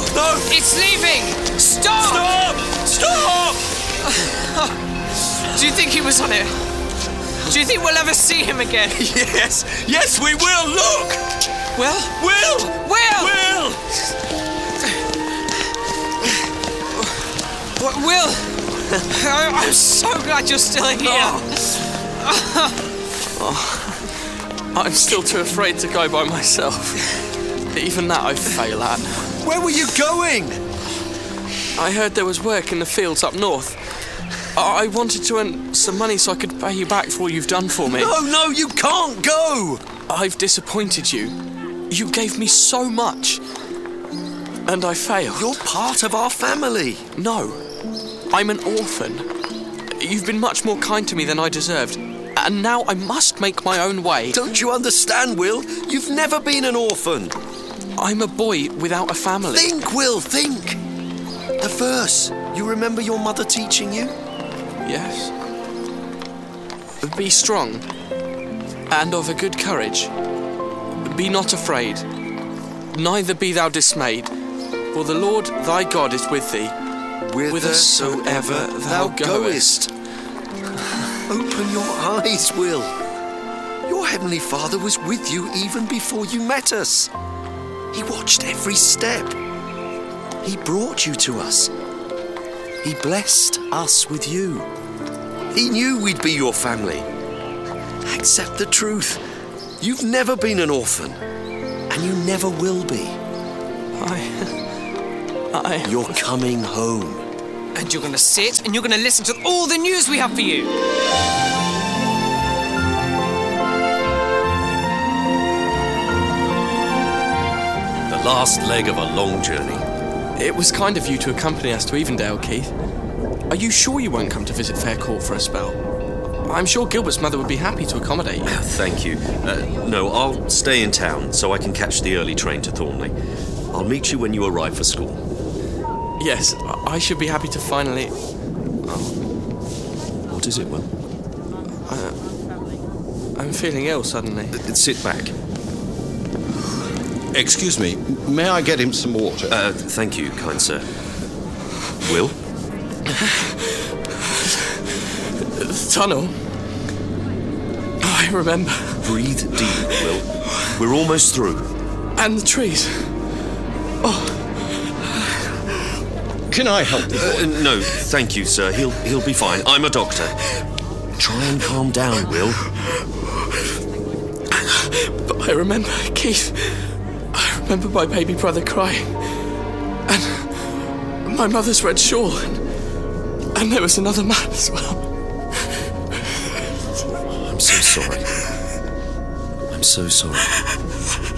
No! It's leaving! Stop! Stop! Do you think he was on it? Do you think we'll ever see him again? Yes, we will. Look! Will? Will! Will! I'm so glad you're still here. I'm still too afraid to go by myself. Even that I fail at. Where were you going? I heard there was work in the fields up north. I wanted to earn some money so I could pay you back for all you've done for me. No, you can't go! I've disappointed you. You gave me so much. And I failed. You're part of our family. No, I'm an orphan. You've been much more kind to me than I deserved. And now I must make my own way. Don't you understand, Will? You've never been an orphan. I'm a boy without a family. Think, Will, think. The verse. You remember your mother teaching you? Yes. Be strong and of a good courage. Be not afraid, neither be thou dismayed, for the Lord thy God is with thee, whithersoever thou goest. Open your eyes, Will. Your Heavenly Father was with you even before you met us. He watched every step. He brought you to us. He blessed us with you. He knew we'd be your family. Accept the truth. You've never been an orphan, and you never will be. You're coming home. And you're going to sit and you're going to listen to all the news we have for you. The last leg of a long journey. It was kind of you to accompany us to Evendale, Keith. Are you sure you won't come to visit Faircourt for a spell? I'm sure Gilbert's mother would be happy to accommodate you. Thank you. No, I'll stay in town so I can catch the early train to Thornley. I'll meet you when you arrive for school. Yes, I should be happy to finally... What is it, Will? I'm feeling ill suddenly. Sit back. Excuse me, may I get him some water? Thank you, kind sir. Will? The tunnel. Oh, I remember. Breathe deep, Will. We're almost through. And the trees. Can I help you? No, thank you, sir. He'll be fine. I'm a doctor. Try and calm down, Will. But I remember, Keith, I remember my baby brother crying. And my mother's red shawl. And there was another man as well. I'm so sorry. I'm so sorry.